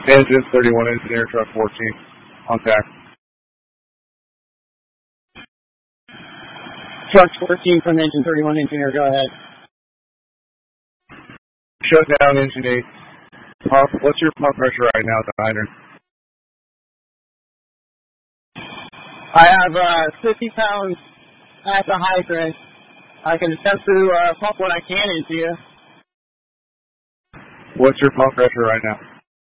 Engine 31 Engineer, truck 14. Contact. Truck 14 from Engine 31 Engineer, go ahead. Shut down Engine 8. What's your pump pressure right now at the hydrant? I have 50 pounds at the hydrant. I can attempt to pump what I can into you. What's your pump pressure right now?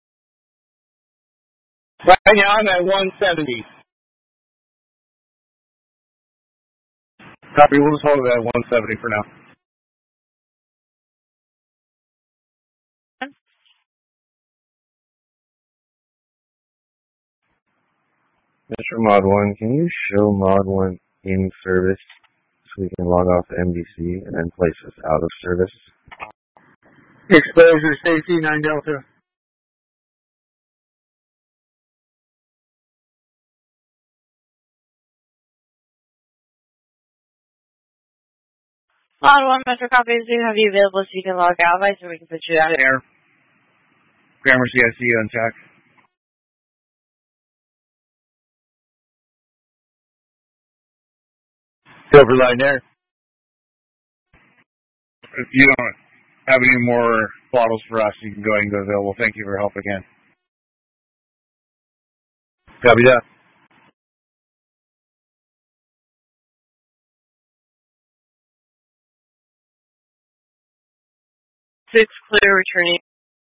Right now I'm at 170. Copy, we'll just hold it at 170 for now. Mr. Mod 1, can you show Mod 1 in service so we can log off the MDC and then place us out of service? Exposure safety 9 Delta. Mod 1 Metro copies do have you available so you can log out by so we can put you out. Air. Gramercy, I see you on TAC. Silver Line Air. If you don't have any more bottles for us, you can go ahead and go available. Thank you for your help again. Copy that. 6 clear returning